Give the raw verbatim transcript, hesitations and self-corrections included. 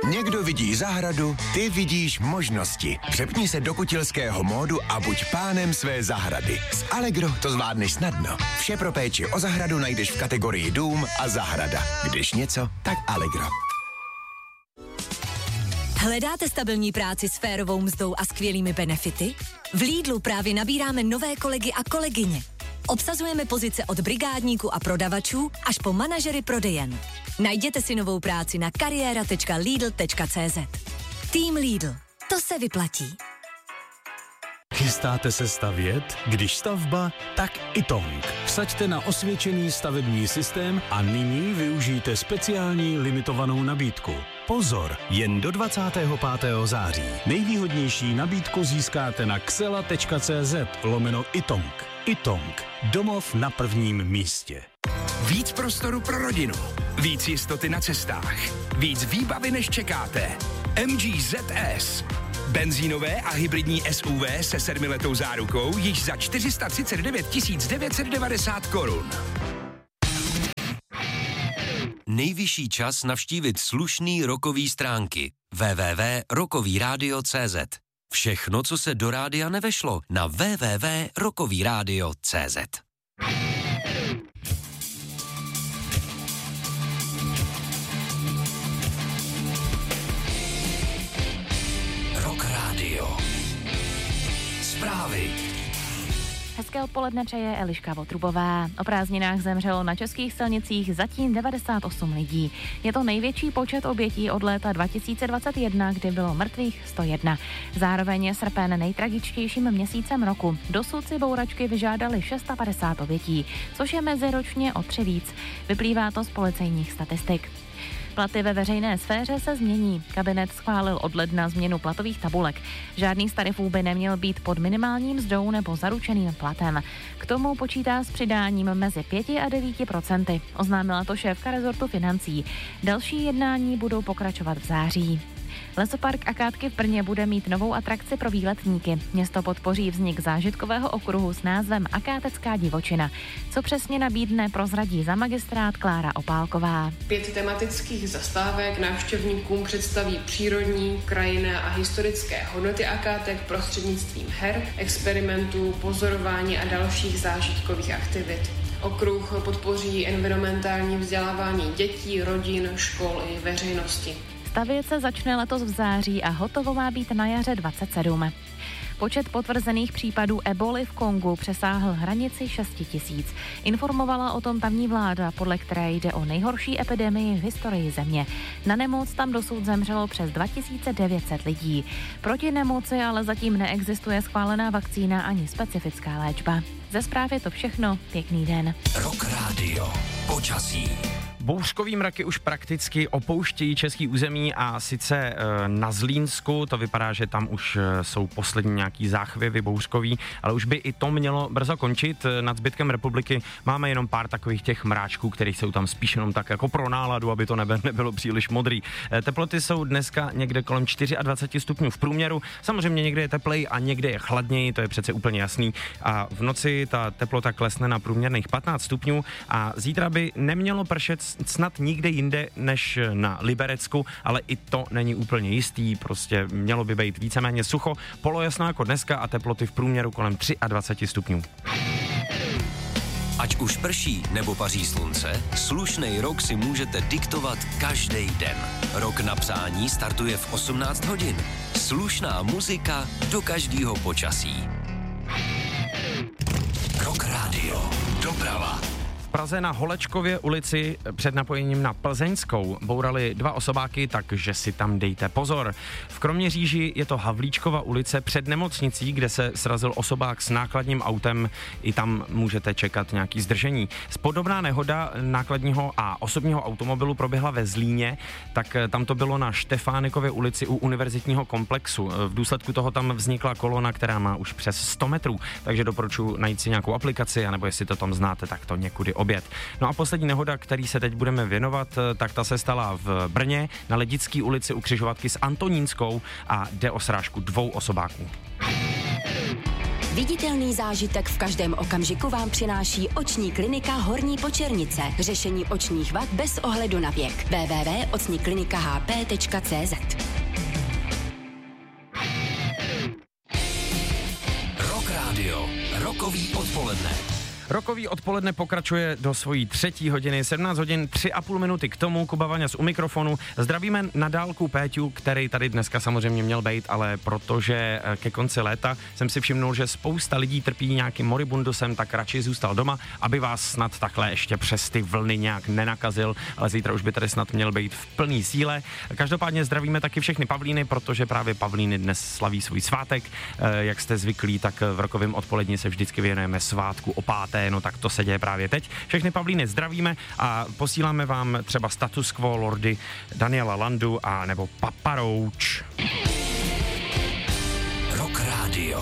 Někdo vidí zahradu, ty vidíš možnosti. Přepni se do kutilského módu a buď pánem své zahrady. S Allegro to zvládneš snadno. Vše pro péči o zahradu najdeš v kategorii dům a zahrada. Když něco, tak Allegro. Hledáte stabilní práci s férovou mzdou a skvělými benefity? V Lidlu právě nabíráme nové kolegy a kolegyně. Obsazujeme pozice od brigádníků a prodavačů až po manažery prodejen. Najděte si novou práci na kariéra tečka lidl tečka cé zet. Tým Lidl. To se vyplatí. Chystáte se stavět? Když stavba, tak Itong. Vsaďte na osvědčený stavební systém a nyní využijte speciální limitovanou nabídku. Pozor, jen do dvacátého pátého září. Nejvýhodnější nabídku získáte na xela tečka cé zet lomeno Itong. Itong. Domov na prvním místě. Víc prostoru pro rodinu. Víc jistoty na cestách. Víc výbavy, než čekáte. M G Z S. Benzínové a hybridní S U V se sedmiletou zárukou již za čtyři sta třicet devět tisíc devět set devadesát korun. Nejvyšší čas navštívit slušný rockový stránky. w w w tečka rockový rádio tečka cé zet. Všechno, co se do rádia nevešlo, na w w w tečka rockový rádio tečka cé zet. Rock Radio. Zprávy. Hezké odpoledne přeje Eliška Votrubová. O prázdninách zemřelo na českých silnicích zatím devadesát osm lidí. Je to největší počet obětí od léta dva tisíce dvacet jedna, kdy bylo mrtvých sto jedna. Zároveň je srpen nejtragičtějším měsícem roku. Dosud si bouračky vyžádali šest set padesát obětí, což je meziročně o tři víc. Vyplývá to z policejních statistik. Platy ve veřejné sféře se změní. Kabinet schválil od ledna změnu platových tabulek. Žádný z tarifů by neměl být pod minimálním mzdou nebo zaručeným platem. K tomu počítá s přidáním mezi pět a devět procenty. Oznámila to šéfka rezortu financí. Další jednání budou pokračovat v září. Lesopark Akátky v Brně bude mít novou atrakci pro výletníky. Město podpoří vznik zážitkového okruhu s názvem Akátecká divočina. Co přesně nabídne, prozradí za magistrát Klára Opálková. Pět tematických zastávek návštěvníkům představí přírodní, krajinné a historické hodnoty Akátek prostřednictvím her, experimentů, pozorování a dalších zážitkových aktivit. Okruh podpoří environmentální vzdělávání dětí, rodin, škol i veřejnosti. Stavět se začne letos v září a hotovo má být na jaře dvacet sedm. Počet potvrzených případů eboly v Kongu přesáhl hranici šest tisíc. Informovala o tom tamní vláda, podle které jde o nejhorší epidemii v historii země. Na nemoc tam dosud zemřelo přes dva tisíce devět set lidí. Proti nemoci ale zatím neexistuje schválená vakcína ani specifická léčba. Ze zpráv je to všechno. Pěkný den. Rock Radio. Počasí. Bouřkový mraky už prakticky opouštějí český území a sice na Zlínsku, to vypadá, že tam už jsou poslední nějaký záchvěvy bouřkový, ale už by i to mělo brzo končit. Nad zbytkem republiky máme jenom pár takových těch mráčků, které jsou tam spíš jenom tak jako pro náladu, aby to nebe nebylo příliš modrý. Teploty jsou dneska někde kolem dvacet čtyři stupňů v průměru, samozřejmě někde je teplej a někde je chladněji, to je přece úplně jasný. A v noci ta teplota klesne na průměrných patnáct stupňů a zítra by nemělo pršet snad nikde jinde než na Liberecku, ale i to není úplně jistý, prostě mělo by být víceméně sucho, polojasno jako dneska a teploty v průměru kolem dvacet tři stupňů. Ať už prší nebo paří slunce, slušnej rok si můžete diktovat každý den. Rok na psání startuje v osmnáct hodin. Slušná muzika do každého počasí. Rock Radio. Doprava. V Praze na Holečkově ulici před napojením na Plzeňskou bourali dva osobáky, takže si tam dejte pozor. V Kroměříži je to Havlíčkova ulice před nemocnicí, kde se srazil osobák s nákladním autem. I tam můžete čekat nějaký zdržení. Podobná nehoda nákladního a osobního automobilu proběhla ve Zlíně, tak tam to bylo na Štefánikově ulici u univerzitního komplexu. V důsledku toho tam vznikla kolona, která má už přes sto metrů, takže doporučuji najít si nějakou aplikaci, anebo jestli to tam znáte, tak to někudy obět. No a poslední nehoda, který se teď budeme věnovat, tak ta se stala v Brně na Ledické ulici u křižovatky s Antonínskou a jde o srážku dvou osobáků. Viditelný zážitek v každém okamžiku vám přináší oční klinika Horní Počernice. Řešení očních vad bez ohledu na věk. w w w tečka ocni klinika h p tečka c z Rock Radio. Rokový odpoledne. Rokový odpoledne pokračuje do svojí třetí hodiny, sedmnáct hodin, tři a půl minuty k tomu, Kuba Vaňas u mikrofonu. Zdravíme na dálku Péťu, který tady dneska samozřejmě měl být, ale protože ke konci léta jsem si všimnul, že spousta lidí trpí nějakým moribundusem, tak radši zůstal doma, aby vás snad takhle ještě přes ty vlny nějak nenakazil, ale zítra už by tady snad měl být v plný síle. Každopádně zdravíme taky všechny Pavlíny, protože právě Pavlíny dnes slaví svůj svátek. Jak jste zvyklí, tak v rokovém odpoledni se vždycky věnujeme svátku o páté. No tak to se děje právě teď. Všechny Pavlíny zdravíme a posíláme vám třeba Status Quo, Lordy, Daniela Landu a nebo Papa Roach. Rock Radio.